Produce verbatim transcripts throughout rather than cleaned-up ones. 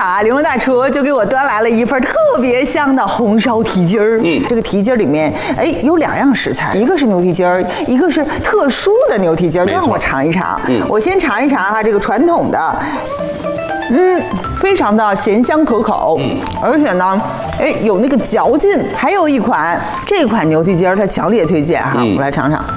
场啊，玲珑大厨就给我端来了一份特别香的红烧蹄筋儿。嗯，这个蹄筋儿里面，哎，有两样食材，一个是牛蹄筋儿，一个是特殊的牛蹄筋儿，让我尝一尝。嗯，我先尝一尝哈，这个传统的。嗯，非常的咸香可口，嗯，而且呢，哎，有那个嚼劲。还有一款，这款牛蹄筋儿，它强烈推荐哈，嗯、我来尝尝。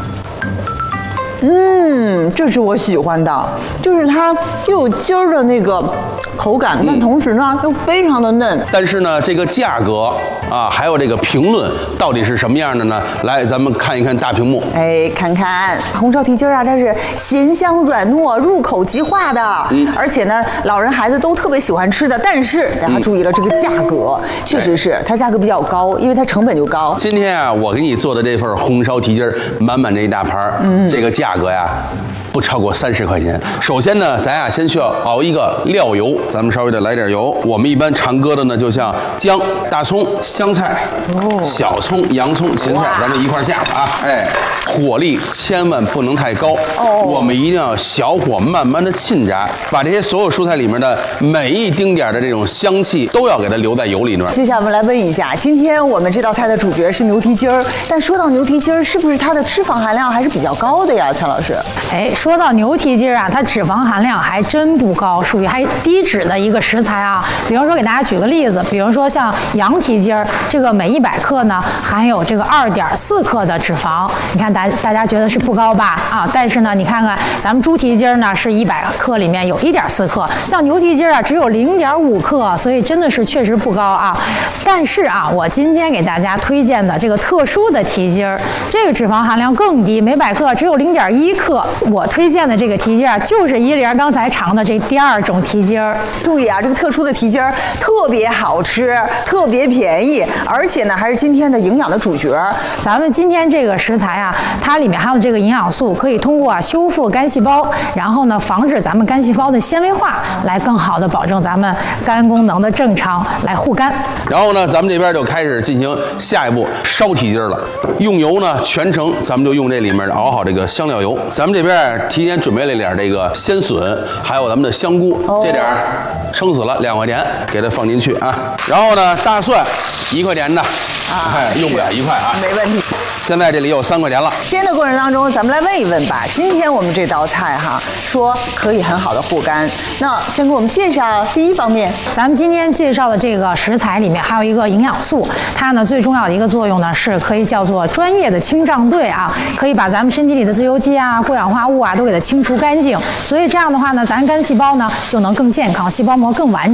嗯，这是我喜欢的，就是它又有筋儿的那个口感，但同时呢又非常的嫩。 但是呢，这个价格啊，还有这个评论到底是什么样的呢？来，咱们看一看大屏幕。 哎，看看红烧蹄筋啊，它是咸香软糯、入口即化的，嗯，而且呢，老人孩子都特别喜欢吃的。但是大家注意了，这个价格确实是它价格比较高，因为它成本就高。 今天啊，我给你做的这份红烧蹄筋儿，满满这一大盘儿，嗯，这个价格呀，不超过三十块钱。首先呢，咱呀先需要熬一个料油，咱们稍微的来点油。我们一般常搁的呢，就像姜、大葱、香菜、哦、小葱、洋葱、芹菜，咱就一块下啊。哎，火力千万不能太高，哦，我们一定要小火慢慢的沁炸，把这些所有蔬菜里面的每一丁点的这种香气都要给它留在油里面。 接下来我们来问一下，今天我们这道菜的主角是牛蹄筋儿，但说到牛蹄筋儿，是不是它的脂肪含量还是比较高的呀，蔡老师？ 哎，说到牛蹄筋啊，它脂肪含量还真不高，属于还低脂的一个食材啊。比方说，给大家举个例子，比如说像羊蹄筋儿，这个每一百克呢含有这个二点四克的脂肪。你看大大家觉得是不高吧？啊，但是呢，你看看咱们猪蹄筋儿呢是一百克里面有一点四克，像牛蹄筋儿啊只有零点五克，所以真的是确实不高啊。但是啊，我今天给大家推荐的这个特殊的蹄筋儿，这个脂肪含量更低，每百克只有零点一克。我推荐的这个蹄筋啊，就是依林刚才尝的这第二种蹄筋儿。 注意啊，这个特殊的蹄筋儿特别好吃，特别便宜，而且呢还是今天的营养的主角。 咱们今天这个食材啊，它里面含有这个营养素，可以通过啊修复肝细胞，然后呢防止咱们肝细胞的纤维化，来更好的保证咱们肝功能的正常，来护肝。 然后呢，咱们这边就开始进行下一步烧蹄筋了。用油呢，全程咱们就用这里面熬好这个香料油。咱们这边提前准备了点这个鲜笋，还有咱们的香菇，哦、这点撑死了两块钱，给它放进去啊。然后呢，大蒜一块钱的，啊，哎，用不了一块啊， 没问题。 现在这里有三块钱了。 煎的过程当中，咱们来问一问吧。今天我们这道菜哈，说可以很好的护肝。那先给我们介绍第一方面， 咱们今天介绍的这个食材里面还有一个营养素，它呢最重要的一个作用呢是可以叫做专业的清胀队啊，可以把咱们身体里的自由基啊、过氧化物啊都给它清除干净。所以这样的话呢，咱肝细胞呢就能更健康，细胞膜更完整。